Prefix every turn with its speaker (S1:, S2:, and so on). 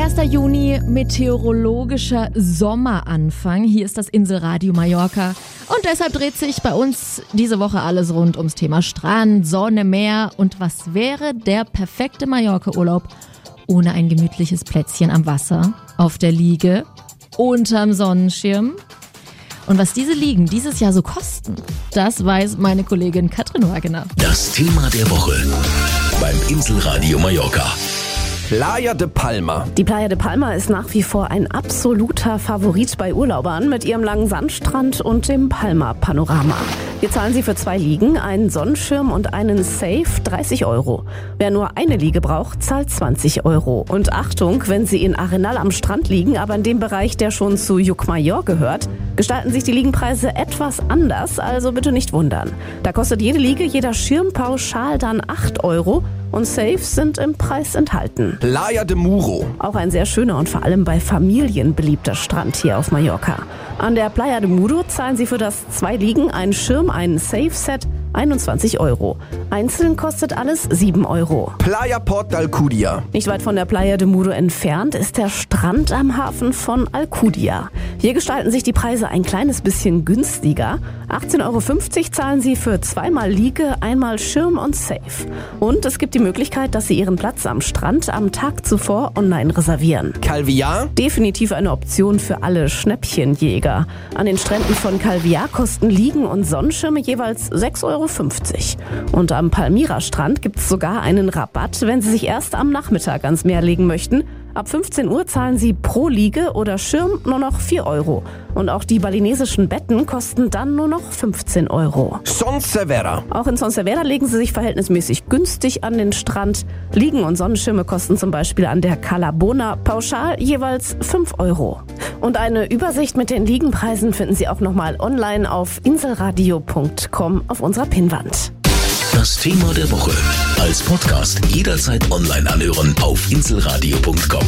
S1: 1. Juni, meteorologischer Sommeranfang. Hier ist das Inselradio Mallorca. Und deshalb dreht sich bei uns diese Woche alles rund ums Thema Strand, Sonne, Meer. Und was wäre der perfekte Mallorca-Urlaub ohne ein gemütliches Plätzchen am Wasser, auf der Liege, unterm Sonnenschirm? Und was diese Liegen dieses Jahr so kosten, das weiß meine Kollegin Katrin Wagener.
S2: Das Thema der Woche beim Inselradio Mallorca.
S3: Playa de Palma.
S4: Die Playa de Palma ist nach wie vor ein absoluter Favorit bei Urlaubern mit ihrem langen Sandstrand und dem Palma-Panorama. Hier zahlen Sie für 2 Liegen, einen Sonnenschirm und einen Safe 30 €. Wer nur eine Liege braucht, zahlt 20 €. Und Achtung, wenn Sie in Arenal am Strand liegen, aber in dem Bereich, der schon zu Llucmajor gehört, gestalten sich die Liegenpreise etwas anders, also bitte nicht wundern. Da kostet jede Liege, jeder Schirm pauschal dann 8 € und Safes sind im Preis enthalten.
S3: Playa de Muro.
S4: Auch ein sehr schöner und vor allem bei Familien beliebter Strand hier auf Mallorca. An der Playa de Muro zahlen Sie für das 2 Liegen, einen Schirm, einen Safe-Set 21 €. Einzeln kostet alles 7 €.
S3: Playa Port d'Alcúdia.
S4: Nicht weit von der Playa de Muro entfernt ist der Strand am Hafen von Alcúdia. Hier gestalten sich die Preise ein kleines bisschen günstiger. 18,50 € zahlen Sie für 2-mal Liege, 1-mal Schirm und Safe. Und es gibt die Möglichkeit, dass Sie Ihren Platz am Strand am Tag zuvor online reservieren.
S3: Calvillar.
S4: Definitiv eine Option für alle Schnäppchenjäger. An den Stränden von Calvillar kosten Liegen und Sonnenschirme jeweils 6,50 €. Und am Palmira-Strand gibt es sogar einen Rabatt, wenn Sie sich erst am Nachmittag ans Meer legen möchten. Ab 15 Uhr zahlen Sie pro Liege oder Schirm nur noch 4 €. Und auch die balinesischen Betten kosten dann nur noch 15 €.
S3: Son Servera.
S4: Auch in Son Servera legen Sie sich verhältnismäßig günstig an den Strand. Liegen und Sonnenschirme kosten zum Beispiel an der Cala Bona pauschal jeweils 5 €. Und eine Übersicht mit den Liegenpreisen finden Sie auch nochmal online auf inselradio.com auf unserer Pinnwand.
S2: Das Thema der Woche als Podcast jederzeit online anhören auf inselradio.com.